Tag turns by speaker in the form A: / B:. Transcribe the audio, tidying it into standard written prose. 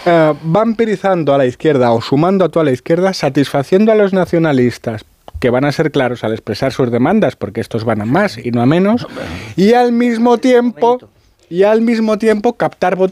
A: vampirizando a la izquierda o sumando a toda la izquierda, satisfaciendo a los nacionalistas, que van a ser claros al expresar sus demandas, porque estos van a más y no a menos, y al mismo tiempo captar